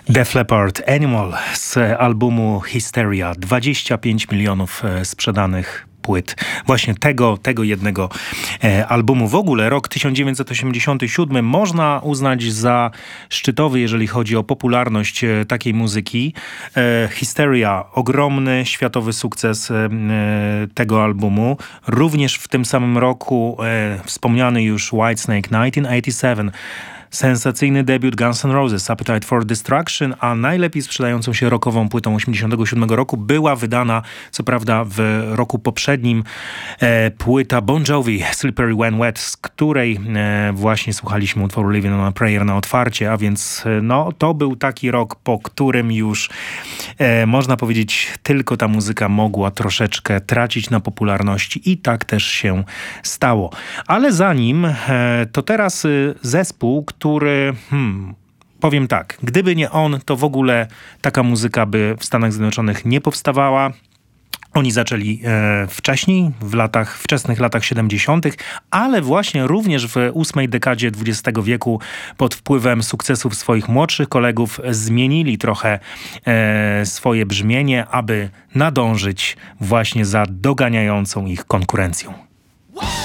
Def Leppard Animal z albumu Hysteria. 25 milionów sprzedanych płyt. Właśnie tego jednego albumu. W ogóle rok 1987 można uznać za szczytowy, jeżeli chodzi o popularność takiej muzyki. Hysteria, ogromny światowy sukces tego albumu. Również w tym samym roku wspomniany już Whitesnake 1987. Sensacyjny debiut Guns N' Roses, Appetite for Destruction, a najlepiej sprzedającą się rockową płytą 1987 roku była wydana, co prawda w roku poprzednim, płyta Bon Jovi, Slippery When Wet, z której właśnie słuchaliśmy utworu Living on a Prayer na otwarcie, a więc no, to był taki rok, po którym już można powiedzieć, tylko ta muzyka mogła troszeczkę tracić na popularności i tak też się stało. Ale zanim, to teraz zespół, który, powiem tak, gdyby nie on, to w ogóle taka muzyka by w Stanach Zjednoczonych nie powstawała. Oni zaczęli wczesnych latach 70., ale właśnie również w ósmej dekadzie XX wieku pod wpływem sukcesów swoich młodszych kolegów zmienili trochę swoje brzmienie, aby nadążyć właśnie za doganiającą ich konkurencją.